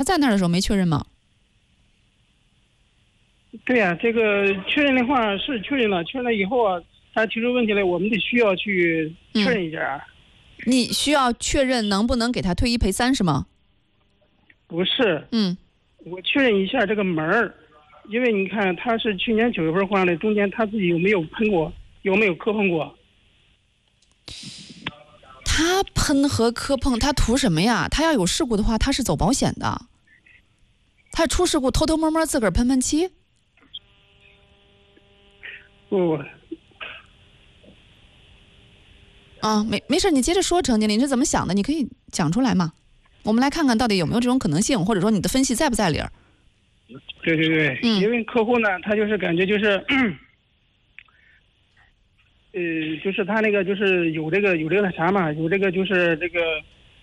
在那儿的时候没确认吗？ 对呀，这个确认的话是确认了，确认了以后啊，他提出问题来，我们得需要去确认一下。 你需要确认能不能给他退1赔3是吗？ 不是，我确认一下这个门儿，因为你看他是去年9月份换的，中间他自己有没有喷过，有没有磕碰过？ 他喷和磕碰，他图什么呀？他要有事故的话，他是走保险的。他出事故偷偷摸摸自个儿喷喷漆？ 不。 啊，没事，你接着说，程经理，你是怎么想的？你可以讲出来嘛。我们来看看到底有没有这种可能性，或者说你的分析在不在理儿？ 对对对，因为客户呢，他就是感觉就是，就是他那个就是有这个那啥嘛，有这个就是这个，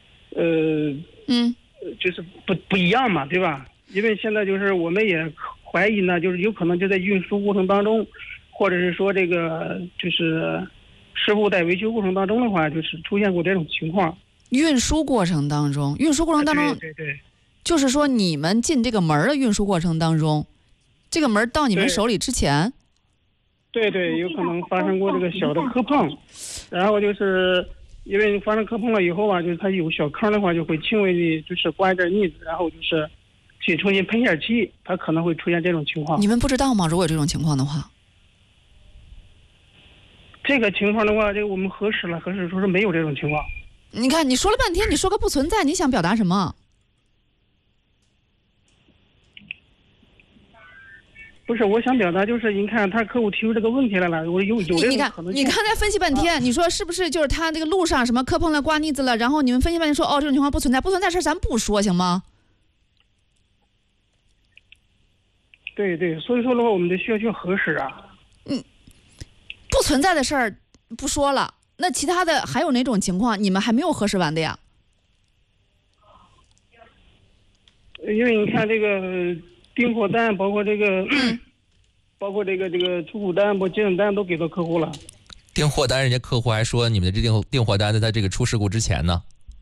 就是不一样嘛，对吧？因为现在就是我们也怀疑呢，就是有可能就在运输过程当中，或者是说这个就是师傅在维修过程当中的话，就是出现过这种情况。 运输过程当中， 对， 就是说你们进这个门的运输过程当中，这个门到你们手里之前， 对，有可能发生过这个小的磕碰，然后就是因为发生磕碰了以后啊，就是它有小坑的话，就会轻微的就是刮一点腻子，然后就是去重新喷一下漆，它可能会出现这种情况。 你们不知道吗？如果有这种情况的话， 这个情况的话，这个我们核实说是没有这种情况。 你看，你说了半天，你说个不存在，你想表达什么？ 不是，我想表达就是，你看他客户提出这个问题来了，我有这种可能性。 你刚才分析半天，你说是不是就是他这个路上什么磕碰了、刮腻子了，然后你们分析半天说哦这种情况不存在事咱不说行吗？ 对，所以说的话，我们得需要去核实啊。 不存在的事儿不说了，那其他的还有哪种情况你们还没有核实完的呀？ 因为你看这个订货单，包括这个出库单、结账单都给到客户了。 订货单，人家客户还说你们的这订货单在他这个出事故之前呢。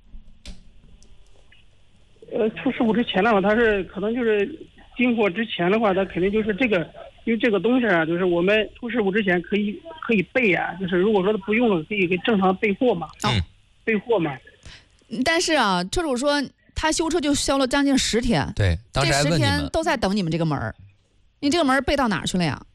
出事故之前的话，他是可能就是订货之前的话，他肯定就是这个，因为这个东西啊，就是我们出事故之前可以备啊，就是如果说他不用了，可以给正常备货嘛，备货嘛。 但是啊，车主说他修车就修了将近10天， 对，当时还问你们， 这10天都在等你们这个门儿，你这个门儿备到哪儿去了呀？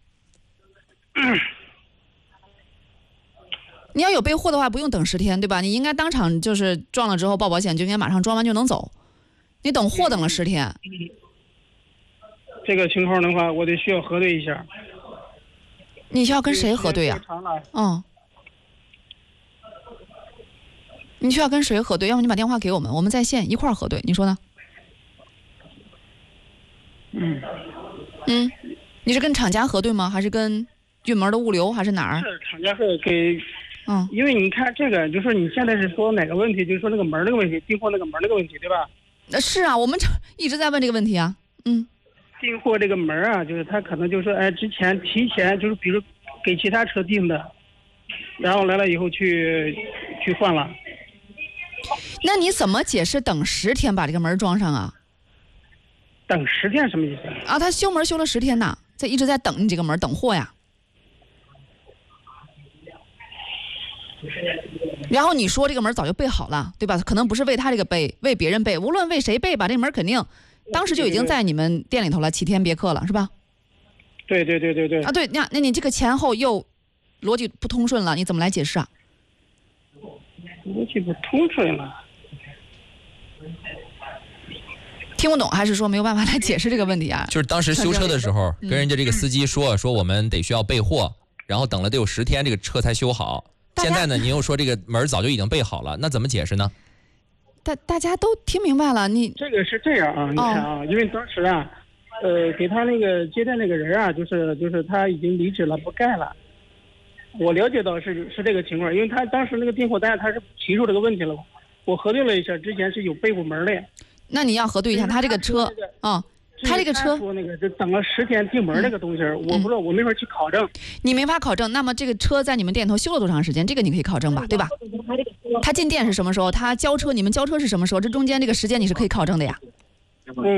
你要有备货的话，不用等10天，对吧？你应该当场就是撞了之后报保险，就应该马上装完就能走。你等货等了10天。 这个情况的话，我得需要核对一下。 你需要跟谁核对呀？你需要跟谁核对？要不你把电话给我们，我们在线一块儿核对，你说呢？你是跟厂家核对吗？还是跟运门的物流，还是哪儿？ 是厂家是给。因为你看这个，就是说你现在是说哪个问题？就是说那个门那个问题，订货那个门那个问题，对吧？ 是啊，我们一直在问这个问题啊。 订货这个门啊，就是他可能就是说，之前提前就是比如给其他车订的，然后来了以后去换了。 那你怎么解释等10天把这个门装上啊？ 等10天什么意思啊？他修门修了10天呢，这一直在等你这个门，等货呀。然后你说这个门早就备好了，对吧？可能不是为他这个备，为别人备，无论为谁备吧，这个门肯定当时就已经在你们店里头了，齐天别克了，是吧？ 对。 啊，对，那你这个前后又逻辑不通顺了，你怎么来解释啊？ 逻辑不通顺了， 听不懂还是说没有办法来解释这个问题啊？ 就是当时修车的时候，跟人家这个司机说我们得需要备货，然后等了得有10天，这个车才修好。现在呢，你又说这个门早就已经备好了，那怎么解释呢？ 大家都听明白了，你这个是这样啊，你看啊，因为当时啊，给他那个接待那个人啊，就是他已经离职了，不干了。我了解到是这个情况，因为他当时那个订货单他是提出这个问题了，我核对了一下，之前是有备过门的。 那你要核对一下他这个车他这个车说那个就等了10天订门那个东西，我不知道，我没法去考证。 你没法考证，那么这个车在你们店头修了多长时间？这个你可以考证吧，对吧？他进店是什么时候？他交车，你们交车是什么时候？这中间这个时间你是可以考证的呀。